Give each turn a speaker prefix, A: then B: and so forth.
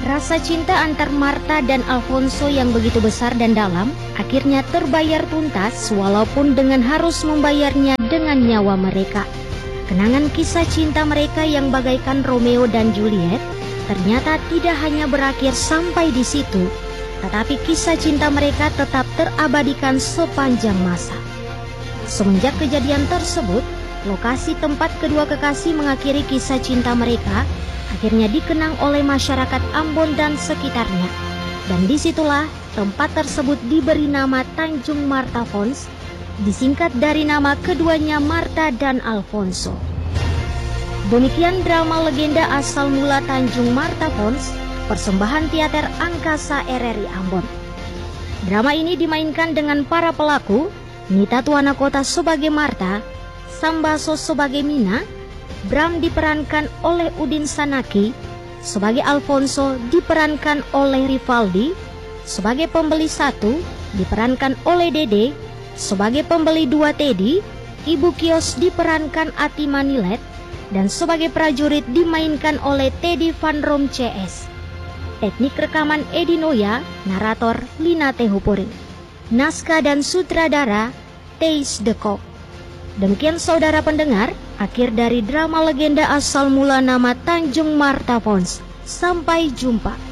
A: Rasa cinta antar Martha dan Alfonso yang begitu besar dan dalam akhirnya terbayar tuntas walaupun dengan harus membayarnya dengan nyawa mereka. Kenangan kisah cinta mereka yang bagaikan Romeo dan Juliet ternyata tidak hanya berakhir sampai di situ, tetapi kisah cinta mereka tetap terabadikan sepanjang masa. Semenjak kejadian tersebut, lokasi tempat kedua kekasih mengakhiri kisah cinta mereka akhirnya dikenang oleh masyarakat Ambon dan sekitarnya. Dan disitulah tempat tersebut diberi nama Tanjung Martha Fonds, disingkat dari nama keduanya Martha dan Alfonso. Demikian drama legenda asal mula Tanjung Martha Fonds, persembahan teater Angkasa RRI Ambon. Drama ini dimainkan dengan para pelaku, Nita Tuanakota sebagai Martha, Sambaso sebagai Mina, Bram diperankan oleh Udin Sanaki, sebagai Alfonso diperankan oleh Rivaldi, sebagai pembeli 1 diperankan oleh Dede, sebagai pembeli 2 Teddy, Ibu Kios diperankan Ati Manilet, dan sebagai prajurit dimainkan oleh Teddy Van Rom CS. Teknik rekaman Edi Noya, narator Lina Tehupuring. Naskah dan sutradara Teis de Kock. Demikian saudara pendengar, akhir dari drama legenda asal mula nama Tanjung Martha Fonds. Sampai jumpa.